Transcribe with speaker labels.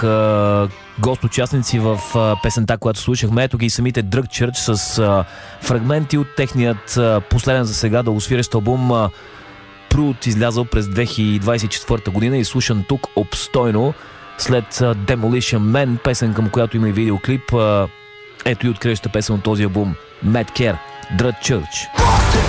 Speaker 1: бяха гост-участници в песента, която слушахме. Ето ги и самите Drug Church с фрагменти от техният последен за сега дългосвирещ албум Prude, излязъл през 2024 година и слушан тук обстойно след Demolition Man, песен към която има и видеоклип. Ето и откриваща песен от този албум Mad Care, Drug Church.